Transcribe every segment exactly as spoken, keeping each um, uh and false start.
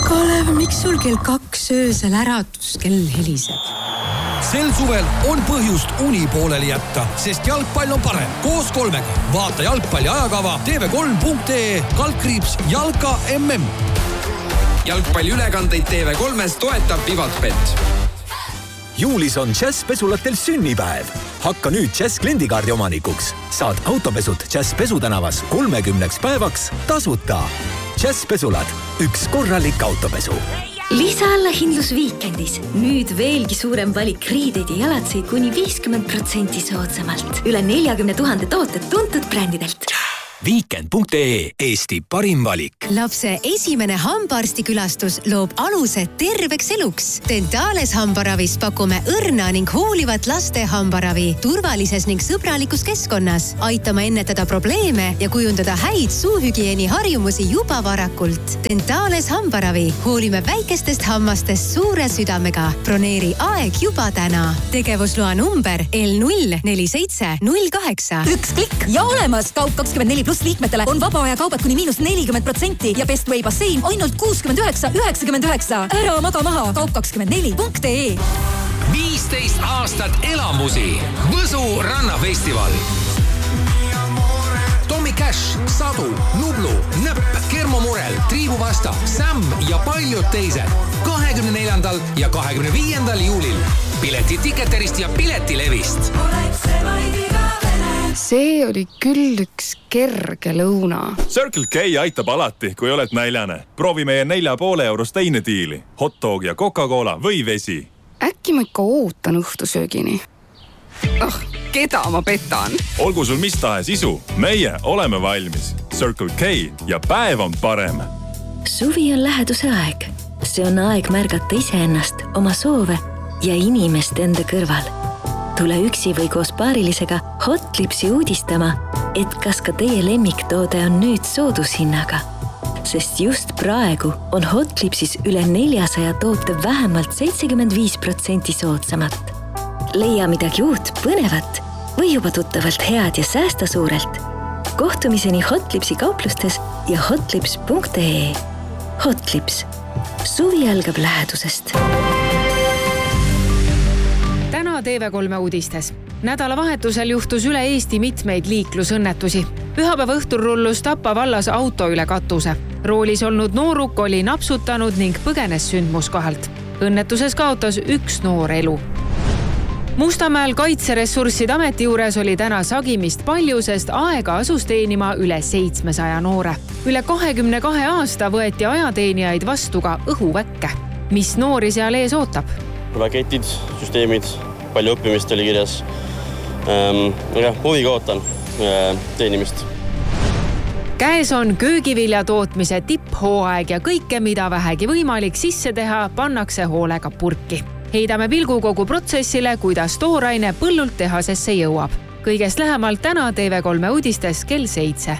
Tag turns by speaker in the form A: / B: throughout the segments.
A: Kalev, miks sul kell kaks öösel äratus kell heliseb?
B: Sel suvel on põhjust uni pooleli jätta, sest jalgpall on parem. Koos kolmega. Vaata jalgpalli ajakava T V kolm punkt ee kaldkriips Jalka M M.
C: Jalgpalli ülekandeid T V kolmes toetab Vivatbet.
D: Juulis on Jazz Pesulatel sünnipäev. Hakka nüüd Jazz kliendikaardi omanikuks. Saad autopesud Jazz Pesutänavas kolmekümneks päevaks tasuta. Jazz Pesulad. Üks korralik autopesu.
E: Lisaallahindlus Weekendis. Nüüd veelgi suurem valik riideid ja jalatseid kuni viiskümmend protsenti soodsamalt. Üle neljakümne tuhande tooted tuntud brändidelt.
D: Weekend punkt ee Eesti parim valik.
F: Lapse esimene hambaarstikülastus loob aluse terveks eluks. Dentales hambaravis pakume õrna ning hoolivat laste hambaravi turvalises ning sõbralikus keskkonnas. Aitame ennetada probleeme ja kujundada häid suuhügieeni harjumusi juba varakult. Dentales hambaravi. Hoolime väikestest hammastest suure südamega. Broneeri aeg juba täna. Tegevusloa number L null neli seitse null kaheksa.
G: Üks klikk ja olemas Kaup kakskümmend neli pluss liikmetele on vaba aja kaubad kuni miinus nelikümmend protsenti ja Best Way bassein ainult kuuskümmend üheksa üheksakümmend üheksa. Ära maga maha Kaup kakskümmend neli punkt ee.
C: viisteist aastat elamusi. Võsu rannafestival. Tommy Cash, Sadu, Nublu, Näpp, Kermo Murel, Triivu Vasta, Sam ja paljud teised. kahekümne neljandal ja kahekümne viiendal juulil. Pileti Ticketerist ja Piletilevist.
H: See oli küll üks kerge lõuna.
I: Circle K aitab alati, kui oled näljane. Proovi meie nelja poole eurost teine diili. Hotdog ja Coca-Cola või vesi.
H: Äkki ma ikka ootan õhtusöögini. Oh, keda ma petan?
I: Olgu sul mis tahes isu, meie oleme valmis. Circle K ja päev on parem.
E: Suvi on läheduse aeg. See on aeg märgata iseennast, oma soove ja inimest enda kõrval. Tule üksi või koos paarilisega Hotlipsi uudistama, et kas ka teie lemmiktoode on nüüd soodushinnaga. Sest just praegu on Hotlipsis üle neljasaja toote vähemalt seitsekümmend viis protsenti soodsamat. Leia midagi uut, põnevat või juba tuttavalt head ja säästa suurelt. Kohtumiseni Hotlipsi kauplustes ja hotlips punkt ee. Hotlips. Suvi algab lähedusest.
J: Täna T V kolm uudistes. Nädalavahetusel juhtus üle Eesti mitmeid liiklusõnnetusi. Pühapäeva õhtul rullus Tapa vallas auto üle katuse. Roolis olnud nooruk oli napsutanud ning põgenes sündmuskohalt. Õnnetuses kaotas üks noor elu. Mustamäel Kaitseressursside ameti juures oli täna sagimist palju, sest aega asus teenima üle seitsmesaja noore. Üle kahekümne kahe aasta võeti ajateenijaid vastu ka õhuväkke. Mis noori seal ees ootab?
K: Raketid, süsteemid, palju õppimist oli kirjas. Ähm, ja, huviga ootan äh, teenimist.
J: Käes on köögivilja tootmise tipphooaeg ja kõike, mida vähegi võimalik sisse teha, pannakse hoolega purki. Heidame pilgu kogu protsessile, kuidas tooraine põllult tehasesse jõuab. Kõigest lähemalt täna T V kolm uudistes kell seitse.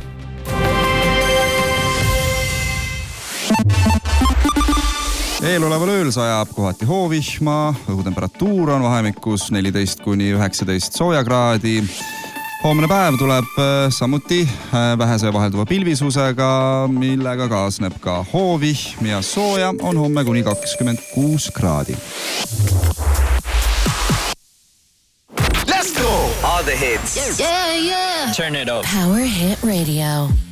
L: Eeloleval ööl sajab kohati hoovihma, õhutemperatuur on vahemikus neliteist kuni üheksateist soojakraadi. Hoomne päev tuleb samuti vähese vahelduva pilvisusega, millega kaasneb ka hoovihm ja sooja on homme kuni kakskümmend kuus kraadi.
M: Let's go! All the hits.
N: Yeah, yeah.
M: Turn it up.
N: Power Hit Radio.